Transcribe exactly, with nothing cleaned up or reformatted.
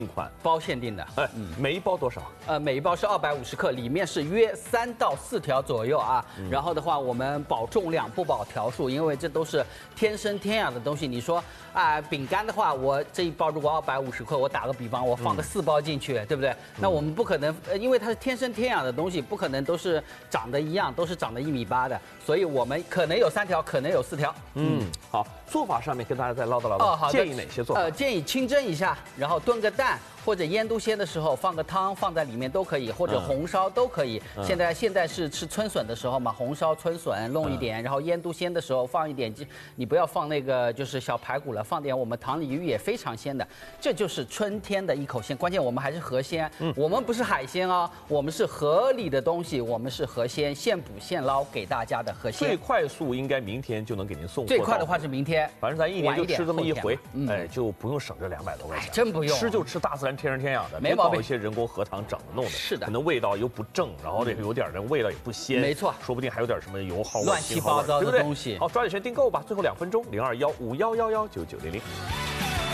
款包限定的， 哎，每一包多少？ 呃，每一包是二百五十克，里面是约三到四条左右啊。嗯、然后的话，我们保重量不保条数，因为这都是天生天养的东西。你说啊、呃，饼干的话，我这一包如果二百五十克，我打个比方，我放个四包进去，嗯、对不对？那我们不可能，呃，因为它是天生天养的东西，不可能都是长得一样，都是长得一米八的，所以我们可能有三条，可能有四条。 嗯，好，做法上面跟大家再唠叨唠叨。 哦，好的。 建议哪些做法？ 呃，建议清蒸一下，然后炖个蛋。或者腌笃鲜的时候放个汤放在里面都可以，或者红烧都可以。嗯、现在现在是吃春笋的时候嘛，红烧春笋弄一点，嗯、然后腌笃鲜的时候放一点，你不要放那个就是小排骨了，放点我们塘鲤鱼也非常鲜的，这就是春天的一口鲜。关键我们还是河鲜，嗯、我们不是海鲜哦，我们是河里的东西，我们是河鲜，现捕现捞给大家的河鲜。 最快速应该明天就能给您送货。 最快的话是明天， 反正咱一年就吃这么一回，嗯、哎，就不用省这两百多块钱， 真不用， 吃就吃大自然。天生天养的， 没毛病。 一些人工荷塘整的弄的， 是的， 可能味道又不正，然后这个有点人味道也不鲜， 没错， 说不定还有点什么油耗、 乱七八糟的东西。 好，抓紧时间订购吧，最后两分钟，零二幺五幺幺幺九九零零。